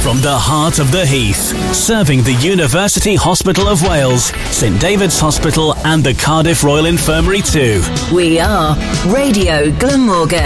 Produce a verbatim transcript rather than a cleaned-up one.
From the heart of the Heath, serving the University Hospital of Wales, St David's Hospital and the Cardiff Royal Infirmary too. We are Radio Glamorgan.